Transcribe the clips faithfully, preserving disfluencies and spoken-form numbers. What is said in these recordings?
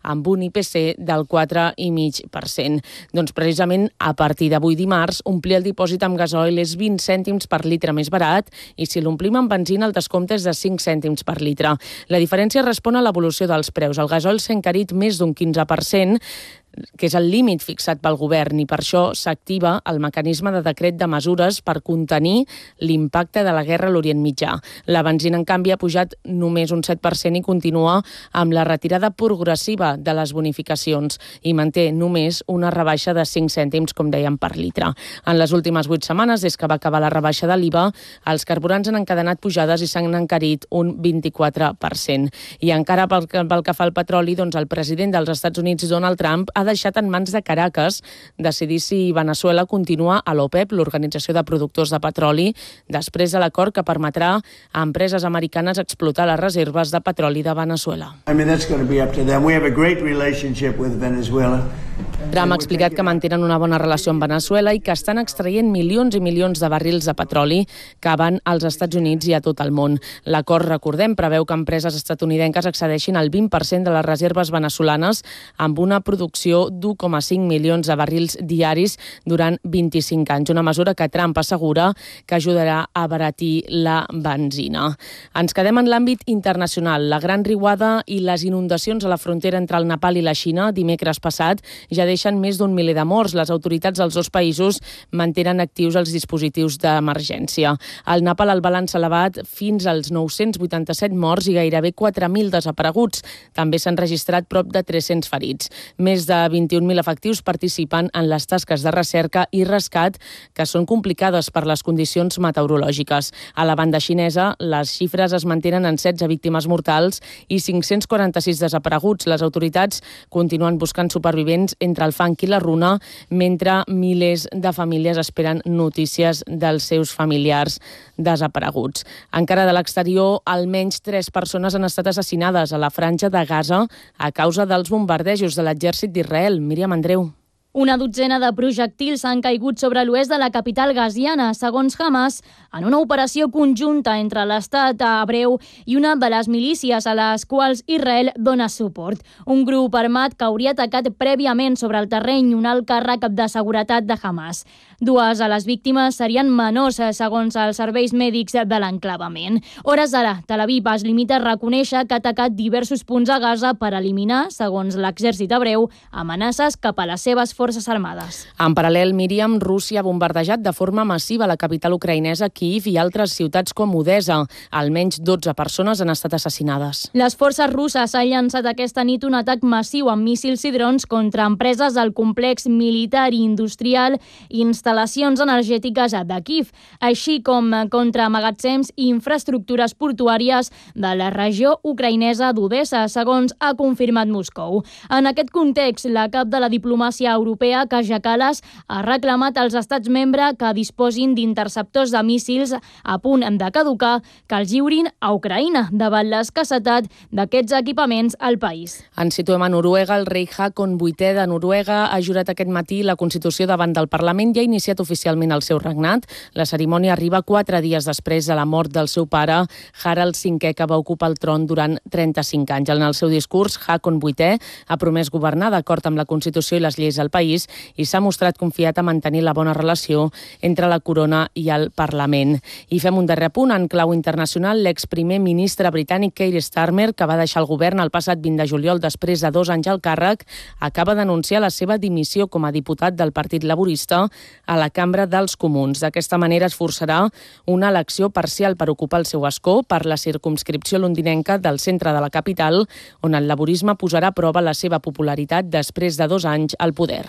amb un I P C del quatre coma cinc per cent. Doncs precisament a partir d'avui dimarts, omplir el dipòsit amb gasoil és vint cèntims per litre més barat i si l'omplim amb benzina el descompte és de cinc cèntims per litre. La diferència respon a l'evolució dels preus. El gasoil s'ha encarit més d'un quinze per cent, que és el límit fixat pel govern, i per això s'activa el mecanisme de decret de mesures per contenir l'impacte de la guerra a l'Orient Mitjà. La benzina, en canvi, ha pujat només un set per cent i continua amb la retirada progressiva de les bonificacions i manté només una rebaixa de cinc cèntims, com dèiem, per litre. En les últimes vuit setmanes, des que va acabar la rebaixa de l'I V A, els carburants han encadenat pujades i s'han encarit un vint-i-quatre per cent. I encara pel que, pel que fa al petroli, doncs el president dels Estats Units, Donald Trump, ha deixat en mans de Caracas decidir si Veneçuela continua a l'OPEP, l'Organització de Productors de Petroli, després de l'acord que permetrà a empreses americanes explotar les reserves de petroli de Veneçuela. I mean, that's going to be up to them. We have a great relationship with Venezuela. Trump ha explicat que mantenen una bona relació amb Veneçuela i que estan extraient milions i milions de barrils de petroli que van als Estats Units i a tot el món. L'acord, recordem, preveu que empreses estatunidenques accedeixin al vint per cent de les reserves veneçolanes amb una producció d'un coma cinc milions de barrils diaris durant vint-i-cinc anys, una mesura que Trump assegura que ajudarà a abaratir la benzina. Ens quedem en l'àmbit internacional. La gran riuada i les inundacions a la frontera entre el Nepal i la Xina dimecres passat ja deixen més d'un miler de morts. Les autoritats dels dos països mantenen actius els dispositius d'emergència. Al Nepal el balanç s'ha elevat fins als nou-cents vuitanta-set morts i gairebé quatre mil desapareguts. També s'han registrat prop de tres-cents ferits. Més de vint-i-un mil efectius participen en les tasques de recerca i rescat, que són complicades per les condicions meteorològiques. A la banda xinesa, les xifres es mantenen en setze víctimes mortals i cinc-cents quaranta-sis desapareguts. Les autoritats continuen buscant supervivents entre el fang i la runa, mentre milers de famílies esperen notícies dels seus familiars desapareguts. Encara de l'exterior, almenys tres persones han estat assassinades a la franja de Gaza a causa dels bombardejos de l'exèrcit d'Israel. Míriam Andreu. Una dotzena de projectils han caigut sobre l'oest de la capital gaziana, segons Hamas, en una operació conjunta entre l'estat hebreu i una de les milícies a les quals Israel dona suport. Un grup armat que hauria atacat prèviament sobre el terreny un alt càrrec de seguretat de Hamas. Dues de les víctimes serien menors, segons els serveis mèdics de l'enclavament. Hores d'ara, Tel Aviv es limita a reconèixer que ha atacat diversos punts a Gaza per eliminar, segons l'exèrcit hebreu, amenaces cap a les seves forces armades. En paral·lel, Míriam, Rússia ha bombardejat de forma massiva la capital ucraïnesa, Kíiv, i altres ciutats com Odessa. Almenys dotze persones han estat assassinades. Les forces russes han llançat aquesta nit un atac massiu amb míssils i drons contra empreses del complex militar i industrial i instal·lacions energètiques de Kíiv, així com contra magatzems i infraestructures portuàries de la regió ucraïnesa d'Odessa, segons ha confirmat Moscou. En aquest context, la cap de la diplomàcia europea, Kaja Kallas, ha reclamat als estats membres que disposin d'interceptors de míssils a punt de caducar que els lliurin a Ucraïna davant l'escassetat d'aquests equipaments al país. Ens situem a Noruega. El rei Haakon vuitè de Noruega ha jurat aquest matí la Constitució davant del Parlament i ha iniciat oficialment el seu regnat. La cerimònia arriba quatre dies després de la mort del seu pare, Harald cinquè, que va ocupar el tron durant trenta-cinc anys. En el seu discurs, Haakon vuitè ha promès governar d'acord amb la Constitució i les lleis del país i s'ha mostrat confiat a mantenir la bona relació entre la corona i el Parlament. I fem un darrer punt en clau internacional. L'exprimer ministre britànic Keir Starmer, que va deixar el govern el passat vint de juliol després de dos anys al càrrec, acaba d'anunciar la seva dimissió com a diputat del Partit Laborista a la Cambra dels Comuns. D'aquesta manera es forçarà una elecció parcial per ocupar el seu escó per la circumscripció londinenca del centre de la capital, on el laborisme posarà a prova la seva popularitat després de dos anys al poder.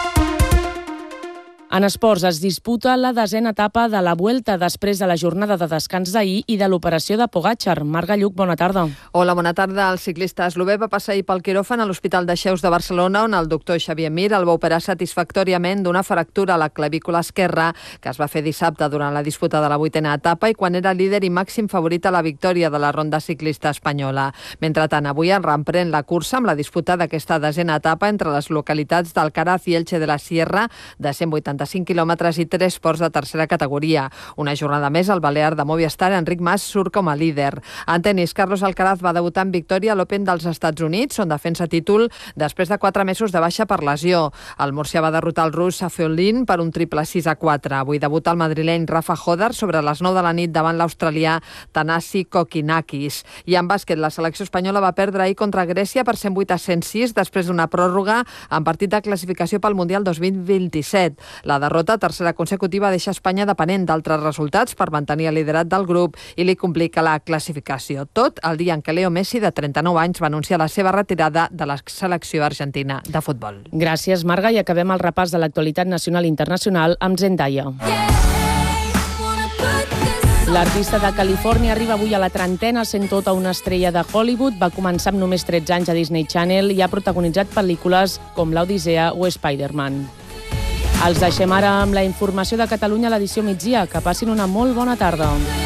En esports, es disputa la desena etapa de la Vuelta després de la jornada de descans d'ahir i de l'operació de Pogačar. Marga Lluc, bona tarda. Hola, bona tarda. El ciclista eslové va passar ahir pel quiròfan a l'Hospital de Xeus de Barcelona, on el doctor Xavier Mir el va operar satisfactòriament d'una fractura a la clavícula esquerra que es va fer dissabte durant la disputa de la vuitena etapa i quan era líder i màxim favorit a la victòria de la ronda ciclista espanyola. Mentre avui es reprèn la cursa amb la disputa d'aquesta desena etapa entre les localitats d'Alcaraz i Elche de la Sierra de cent vuitanta setanta-cinc quilòmetres i tres ports de tercera categoria. Una jornada més, el balear de Movistar, Enric Mas, surt com a líder. En tenis, Carlos Alcaraz va debutar en victòria a l'Open dels Estats Units, on defensa títol després de quatre mesos de baixa per lesió. El murcià va derrotar el rus Safiullin per un triple sis a quatre. Avui debuta el madrileny Rafa Hodar sobre les nou de la nit davant l'australià Thanasi Kokinakis. I en bàsquet, la selecció espanyola va perdre ahir contra Grècia per cent vuit a cent sis després d'una pròrroga en partit de classificació pel Mundial dos mil vint-i-set. La derrota, tercera consecutiva, deixa Espanya depenent d'altres resultats per mantenir el liderat del grup i li complica la classificació. Tot el dia en què Leo Messi, de trenta-nou anys, va anunciar la seva retirada de la selecció argentina de futbol. Gràcies, Marga, i acabem el repàs de l'actualitat nacional i internacional amb Zendaya. L'artista de Califòrnia arriba avui a la trentena, sent tota una estrella de Hollywood. Va començar amb només tretze anys a Disney Channel i ha protagonitzat pel·lícules com L'Odissea o Spider-Man. Els deixem ara amb la informació de Catalunya a l'edició migdia. Que passin una molt bona tarda.